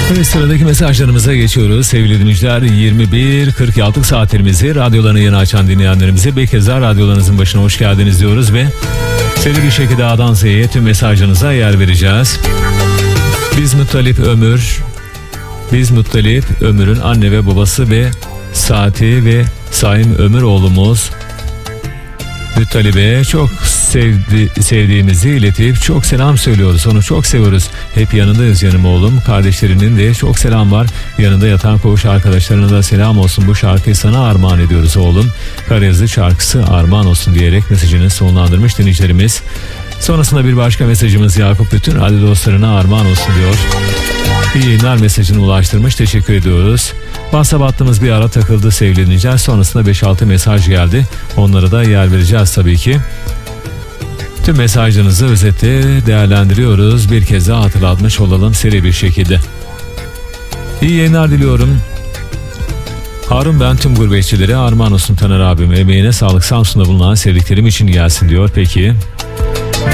Evet, sıradaki mesajlarımıza geçiyoruz. Sevgili dinleyiciler, 21.46 saatlerimizi radyolarını yeni açan dinleyenlerimize bir kez daha radyolarınızın başına hoş geldiniz diyoruz ve seri bir şekilde A'dan Z'ye tüm mesajlarınıza yer vereceğiz. Biz Muttalip Ömür'ün anne ve babası ve Saati ve Saim Ömür oğlumuz Muttalip'e çok sevdiğimizi iletip çok selam söylüyoruz. Onu çok seviyoruz. Hep yanındayız canım oğlum. Kardeşlerinin de çok selam var. Yanında yatan koğuş arkadaşlarına da selam olsun. Bu şarkıyı sana armağan ediyoruz oğlum. Karayazı şarkısı armağan olsun diyerek mesajını sonlandırmış dinleyicilerimiz. Sonrasında bir başka mesajımız Yakup bütün radyo dostlarına armağan olsun diyor. İyi yayınlar mesajını ulaştırmış. Teşekkür ediyoruz. WhatsApp hattımız bir ara takıldı sevgili dinleyiciler. Sonrasında 5-6 mesaj geldi. Onlara da yer vereceğiz tabii ki. Tüm mesajlarınızı özetle değerlendiriyoruz. Bir kez daha hatırlatmış olalım seri bir şekilde. İyi yayınlar diliyorum. Harun ben tüm gurbetçilere armağan olsun Taner abim. Emeğine sağlık, Samsun'da bulunan sevdiklerim için gelsin diyor. Peki.